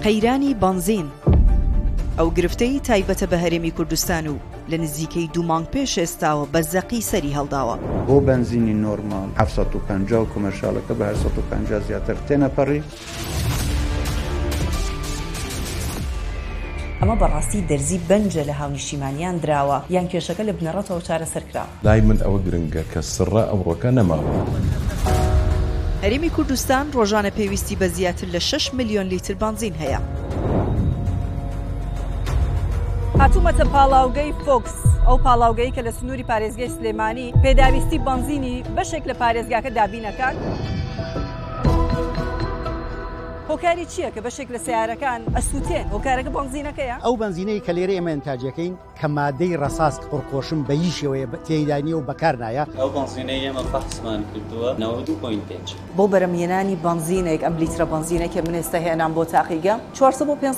قەیرانی بنزین ئەو گرفتەی تایبەتە بە هەرێمی کوردستان و لە نزیکەی 2 مانگ پێش ئێستاوە بە زەقی سەری هەڵداوە. بۆ بنزینی نۆرمال 750 و کۆمەرشیالەکە بە 850 زیاتر تێنەپەڕی. ئەمە بەڕاستی دەرزی بەنجە لە هاونیشتیمانیان دراوە یان کێشەکە لە بنەڕەتەوە چارەسەر کرا. لای من ئەوە گرنگە کە سڕە ئەوڕۆکە نەماوە. هەرێمی کوردستان ڕۆژانە پێویستی بە زیاتر لە 6 ملیۆن لیتر بنزین هەیە. هاتوومەتە پاڵاوگەی فۆکس، ئەو پاڵاوگەی کە لە سنووری پارێزگای سلێمانی پێداویستی بنزینی بەشێک لە پارێزگاکە دابینەکان. هۆکاری چییە کە بەشێک لە سیارەکان ئەسووتێن؟ هۆکارەکە بنزینەکەیە؟ ئەو بنزینەی کە لێرە ئێمە ئەنتاجەکەین کە مادەی ڕەساس پڕخۆشم بە هیچ شێوەیە تێیدانیە و بەکار نایە. ئەو بنزینەی ئێمە بەحسمان کردووە 92.5 بۆ بەرەمهێنانی بنزینێک ئەم لیترە بنزینێک کە من ئێستا هێنام بۆ تاقیگەم 400 بۆ 500